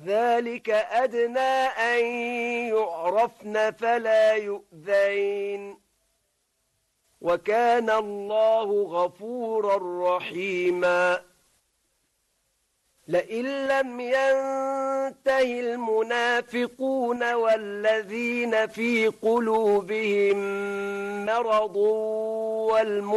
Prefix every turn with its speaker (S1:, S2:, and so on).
S1: ذلك أدنى أن يعرفن فلا يؤذين وكان الله غفورا رحيما لئن لم ينته المنافقون والذين في قلوبهم مرض